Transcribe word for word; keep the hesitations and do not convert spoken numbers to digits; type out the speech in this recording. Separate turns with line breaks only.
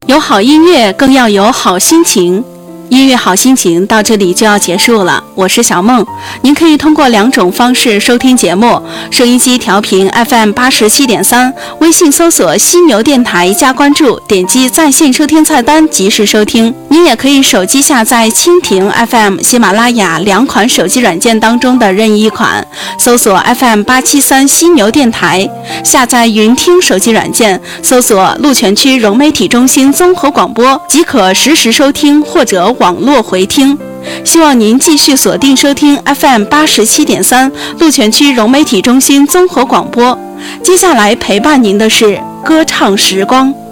有好音乐，更要有好心情。音乐好心情到这里就要结束了，我是小梦。您可以通过两种方式收听节目：收音机调频 F M 八十七点三，微信搜索犀牛电台加关注，点击在线收听菜单及时收听。您也可以手机下载蜻蜓 F M、喜马拉雅两款手机软件当中的任意一款，搜索 F M 八七三犀牛电台，下载云听手机软件，搜索鹿泉区融媒体中心综合广播，即可实时收听或者网络回听。希望您继续锁定收听 F M 八十七点三鹿泉区融媒体中心综合广播。接下来陪伴您的是歌唱时光。